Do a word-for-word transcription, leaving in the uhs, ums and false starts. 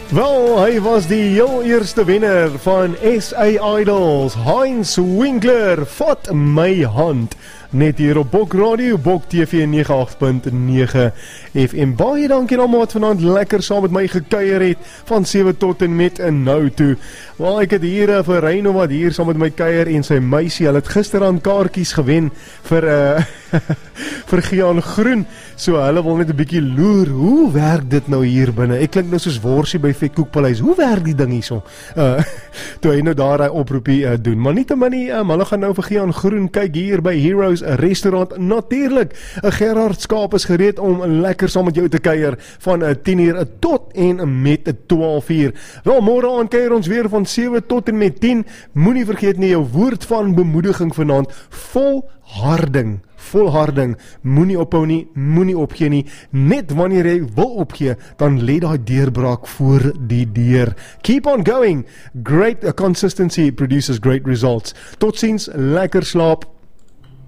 Wel, hy was die heel eerste wenner van S A Idols, Heinz Winkler, vat my hand. Net hier op Bok Radio, Bok T V nege agt punt nege F M. Baie dankie almal wat vanaand lekker saam met my gekuier het, van sewe tot en met en nou toe. Wel, ek het hier uh, vir Reino wat hier saam met my kuier en sy meisie, hulle het gisteraan kaartjies gewen vir uh, vir Gian Groen, so hulle wil net 'n bietjie loer, hoe werk dit nou hier binne? Ek klink nou soos worsie by Vetkoekpaleis, hoe werk die ding hierso? Uh, toe hy nou daar hy oproepie uh, doen, maar nie te min nie, um, hulle gaan nou vir Gian Groen kyk hier by Heroes 'n restaurant, natuurlik. Gerard Skaap is gereed om lekker saam met jou te kuier van tien uur tot en met twaalf uur. Wel, môre aan kuier ons weer van sewe tot en met tien. Moenie vergeet nie jou woord van bemoediging vanaand, volharding. Volharding, moenie ophou nie, moenie opgee nie. Net wanneer jy wil opgee, dan lê daai deurbraak voor die deur. Keep on going. Great consistency produces great results. Totsiens, lekker slaap.